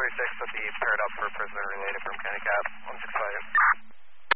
136 will be paired up for prisoner related from County Cap 165.